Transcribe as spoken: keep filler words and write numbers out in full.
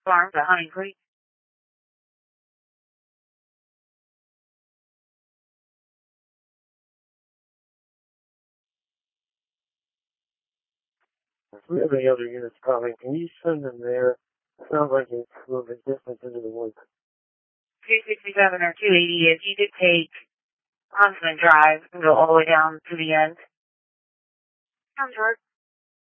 Farms at Honey Creek. We have any other units coming. Can you send them there? It sounds like it's a little bit distance into the woods. two sixty-seven or two eighty, if you could take Huntsman Drive and go all the way down to the end. Sounds right.